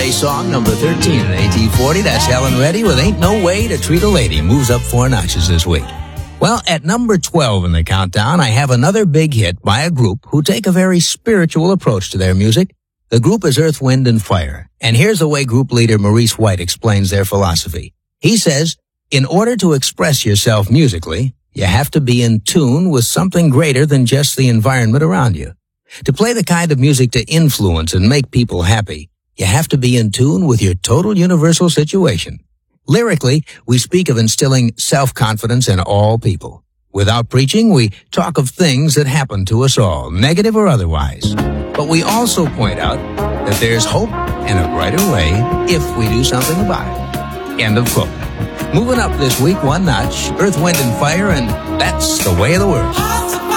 bass song, number 13 in AT40. That's Helen Reddy with Ain't No Way to Treat a Lady. Moves up 4 notches this week. Well, at number 12 in the countdown, I have another big hit by a group who take a very spiritual approach to their music. The group is Earth, Wind & Fire. And here's the way group leader Maurice White explains their philosophy. He says, in order to express yourself musically, you have to be in tune with something greater than just the environment around you. To play the kind of music to influence and make people happy, you have to be in tune with your total universal situation. Lyrically, we speak of instilling self-confidence in all people. Without preaching, we talk of things that happen to us all, negative or otherwise. But we also point out that there's hope and a brighter way if we do something about it. End of quote. Moving up this week 1 notch, Earth, Wind & Fire, and That's the Way of the World.